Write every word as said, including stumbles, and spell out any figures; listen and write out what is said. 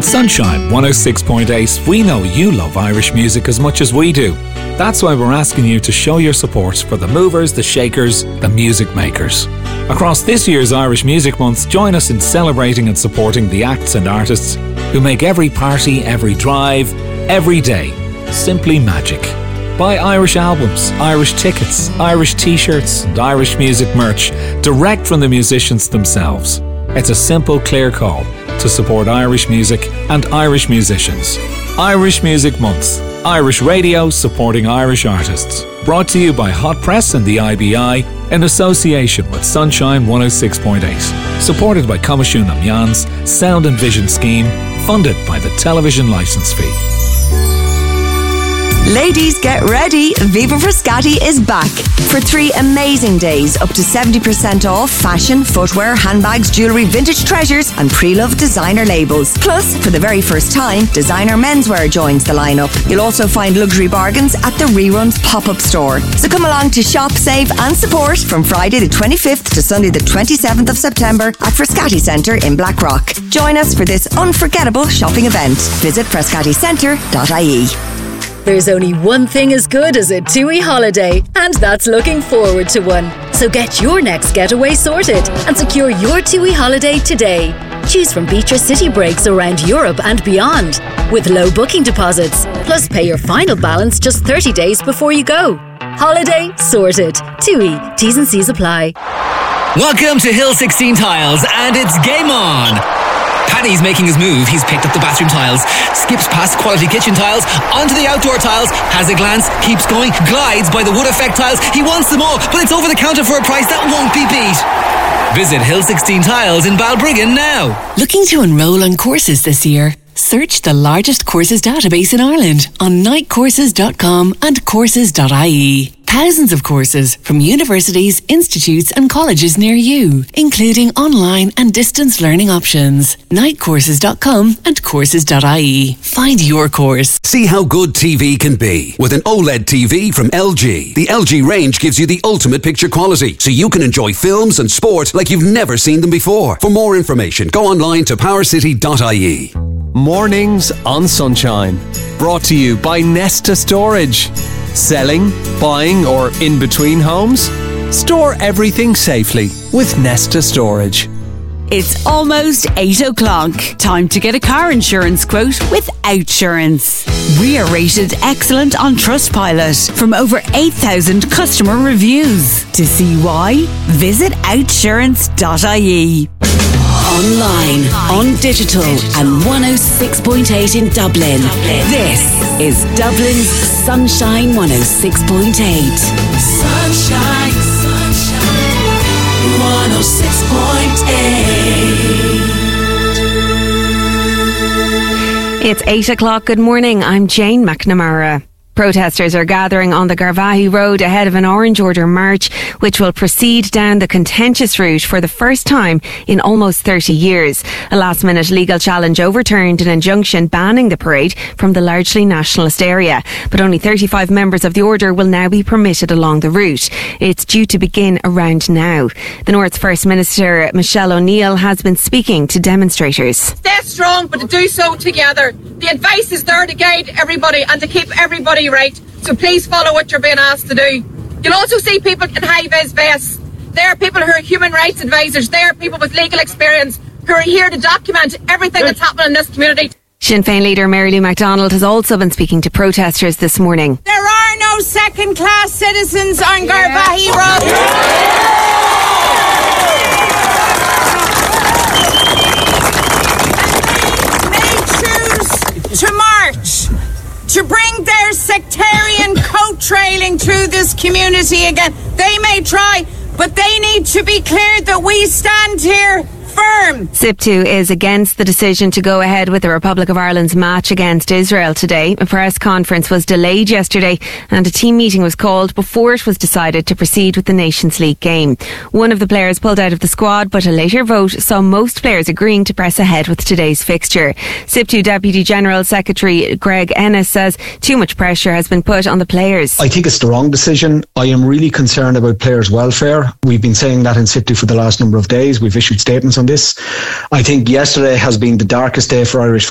At Sunshine one oh six point eight, we know you love Irish music as much as we do. That's why we're asking you to show your support for the movers, the shakers, the music makers. Across this year's Irish Music Month, join us in celebrating and supporting the acts and artists who make every party, every drive, every day simply magic. Buy Irish albums, Irish tickets, Irish t-shirts and Irish music merch direct from the musicians themselves. It's a simple, clear call to support Irish music and Irish musicians. Irish Music Month. Irish radio supporting Irish artists. Brought to you by Hot Press and the I B I in association with Sunshine one oh six point eight. Supported by Comisiún na Meán's Sound and Vision Scheme, funded by the television licence fee. Ladies, get ready. Viva Frascati is back. For three amazing days, up to seventy percent off fashion, footwear, handbags, jewellery, vintage treasures and pre-loved designer labels. Plus, for the very first time, designer menswear joins the lineup. You'll also find luxury bargains at the Reruns pop-up store. So come along to shop, save and support from Friday the twenty-fifth to Sunday the twenty-seventh of September at Frascati Centre in Blackrock. Join us for this unforgettable shopping event. Visit frascati centre dot I E. There's only one thing as good as a TUI holiday, and that's looking forward to one. So get your next getaway sorted and secure your TUI holiday today. Choose from beach or city breaks around Europe and beyond with low booking deposits. Plus pay your final balance just thirty days before you go. Holiday sorted. TUI. T's and C's apply. Welcome to Hill sixteen Tiles, and it's game on. Paddy's making his move. He's picked up the bathroom tiles, skips past quality kitchen tiles, onto the outdoor tiles, has a glance, keeps going, glides by the wood effect tiles. He wants them all, but it's over the counter for a price that won't be beat. Visit Hill sixteen Tiles in Balbriggan now. Looking to enrol on courses this year? Search the largest courses database in Ireland on night courses dot com and courses dot I E. Thousands of courses from universities, institutes and colleges near you, including online and distance learning options. night courses dot com and courses dot I E. Find your course. See how good T V can be with an OLED T V from L G. The L G range gives you the ultimate picture quality, so you can enjoy films and sport like you've never seen them before. For more information, go online to power city dot I E. Mornings on Sunshine. Brought to you by Nesta Storage. Selling, buying or in between homes? Store everything safely with Nesta Storage. It's almost eight o'clock. Time to get a car insurance quote with Outsurance. We are rated excellent on Trustpilot from over eight thousand customer reviews. To see why, visit outsurance dot I E. Online, on digital and one oh six point eight in Dublin. This is Dublin's Sunshine one oh six point eight. Sunshine, sunshine, one oh six point eight. It's eight o'clock. Good morning. I'm Jane McNamara. Protesters are gathering on the Garvaghey Road ahead of an Orange Order march, which will proceed down the contentious route for the first time in almost thirty years. A last-minute legal challenge overturned an injunction banning the parade from the largely nationalist area. But only thirty-five members of the Order will now be permitted along the route. It's due to begin around now. The North's First Minister, Michelle O'Neill, has been speaking to demonstrators. Stay strong, but to do so together. The advice is there to guide everybody and to keep everybody right, so please follow what you're being asked to do. You'll also see people in high-vis vests. They are people who are human rights advisors. They are people with legal experience who are here to document everything that's happening in this community. Sinn Féin leader Mary Lou MacDonald has also been speaking to protesters this morning. There are no second-class citizens on Garvaghey Road. And they may choose to march, to bring their sectarian coat trailing through this community again. They may try, but they need to be clear that we stand here firm. SIPTU is against the decision to go ahead with the Republic of Ireland's match against Israel today. A press conference was delayed yesterday and a team meeting was called before it was decided to proceed with the Nations League game. One of the players pulled out of the squad, but a later vote saw most players agreeing to press ahead with today's fixture. SIPTU Deputy General Secretary Greg Ennis says too much pressure has been put on the players. I think it's the wrong decision. I am really concerned about players' welfare. We've been saying that in SIPTU for the last number of days. We've issued statements on this. I think yesterday has been the darkest day for Irish